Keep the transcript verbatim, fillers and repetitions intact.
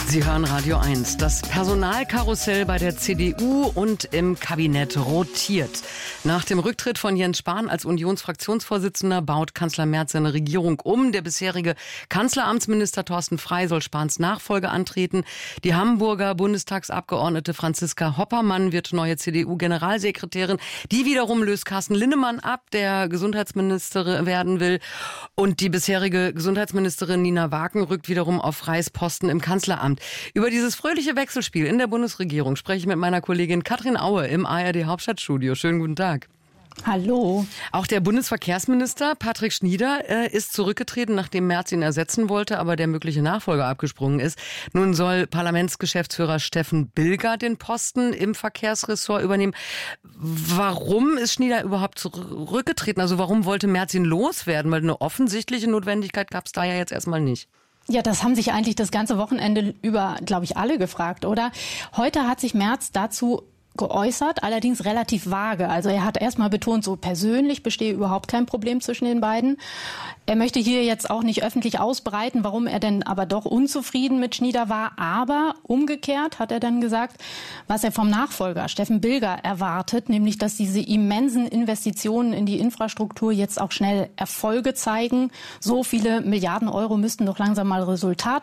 Sie hören Radio eins. Das Personalkarussell bei der C D U und im Kabinett rotiert. Nach dem Rücktritt von Jens Spahn als Unionsfraktionsvorsitzender baut Kanzler Merz seine Regierung um. Der bisherige Kanzleramtsminister Thorsten Frey soll Spahns Nachfolge antreten. Die Hamburger Bundestagsabgeordnete Franziska Hoppermann wird neue C D U-Generalsekretärin. Die wiederum löst Carsten Linnemann ab, der Gesundheitsminister werden will. Und die bisherige Gesundheitsministerin Nina Waken rückt wiederum auf Freys Posten im Kanzleramt. Über dieses fröhliche Wechselspiel in der Bundesregierung spreche ich mit meiner Kollegin Katrin Aue im A R D Hauptstadtstudio. Schönen guten Tag. Hallo. Auch der Bundesverkehrsminister Patrick Schnieder äh, ist zurückgetreten, nachdem Merz ihn ersetzen wollte, aber der mögliche Nachfolger abgesprungen ist. Nun soll Parlamentsgeschäftsführer Steffen Bilger den Posten im Verkehrsressort übernehmen. Warum ist Schnieder überhaupt zurückgetreten? Also warum wollte Merz ihn loswerden? Weil eine offensichtliche Notwendigkeit gab es da ja jetzt erstmal nicht. Ja, das haben sich eigentlich das ganze Wochenende über, glaube ich, alle gefragt, oder? Heute hat sich Merz dazu geäußert, allerdings relativ vage. Also er hat erstmal betont, so persönlich bestehe überhaupt kein Problem zwischen den beiden. Er möchte hier jetzt auch nicht öffentlich ausbreiten, warum er denn aber doch unzufrieden mit Schnieder war. Aber umgekehrt hat er dann gesagt, was er vom Nachfolger Steffen Bilger erwartet, nämlich dass diese immensen Investitionen in die Infrastruktur jetzt auch schnell Erfolge zeigen. So viele Milliarden Euro müssten doch langsam mal Resultat